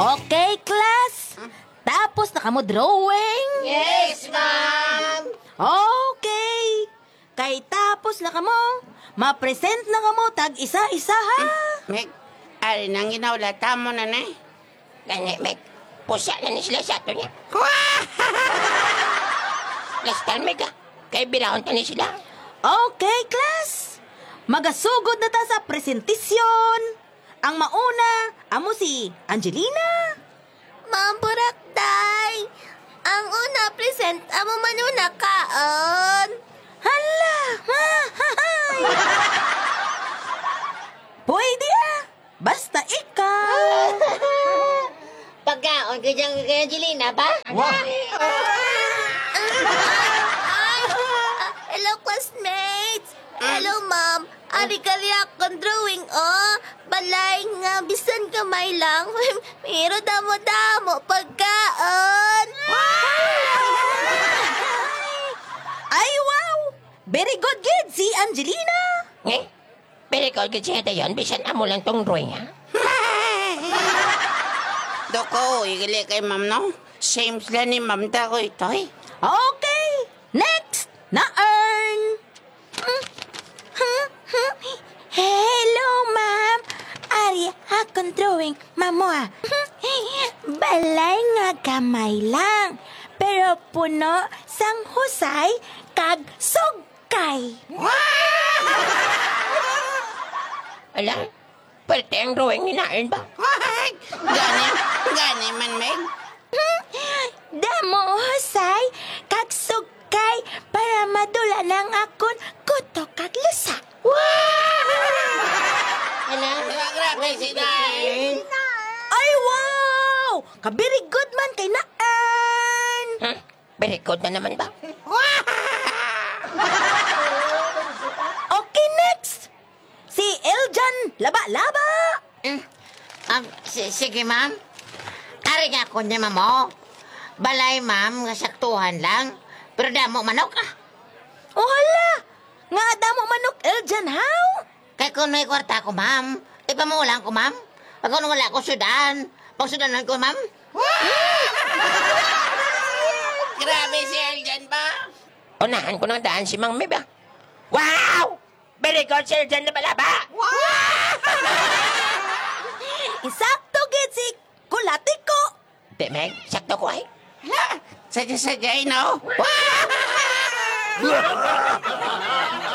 Okay, class? Tapos na kamo drawing? Yes, ma'am! Okay. Kay tapos na kamo, ma-present na kamo tag isa-isa ha. Meg, ari nang ginaulata mo na na. Gani, Meg. Pusa na ni sila sa ato niya. Lastan, Meg, kay bilahon ta ni sila. Okay, class. Magasugod na ta sa presentasyon. Ang mauna, amo si Angelina. Ma'am Burakday, ang una present amo manuna kaon. Hala! Pwede basta ikaw. Pagkaon ka dyan kay Angelina ba? Hello, classmates! Hello, ma'am. Ari kaliya akong drawing, oh. Balay nga, bisan kamay lang. Pero damo-damo pagkaon. Ay, wow! Very good, kid, si Angelina. Eh, pero ikaw kasi yun, bisan amo lang tong drawing, ha? Doko, igili kay ma'am, no? Same sila ni ma'am ta ko ito, eh. Okay, next, na-earn. Hello, ma'am. Ari akong drawing, mamoa. Balay nga kamay lang, pero puno sang husay kag sugkay. Ala, pwede ang drawing ni Nain ba? Gani man, Meg. Damo husay kag sugkay para madula ng akon kuto kag lusa. Ala, grabe si Nain. Ay, wow! Ka-very good man kay na-earn. Very good na naman ba? Okay, next. Si Eljan Laba-Laba. Sige, ma'am. Ari nga ako niya, ma'am, oh. Balay, ma'am, nga saktuhan lang. Pero damo manok, Oh, hala. Nga damo manok Eljan, how? Kaya kung may kwarta ko, ma'am, ipamulang ko, ma'am. Pag kung wala ko sudan, pagsudanan ko, ma'am. Grabe si Eljan ba? Unahan ko ng daan si Mang Mib, ah. Wow! Very good si Eljan na balaba! Isakto, gid si Kulatiko. Di, Meg, sakto ko ay. Sadya-sadya, no?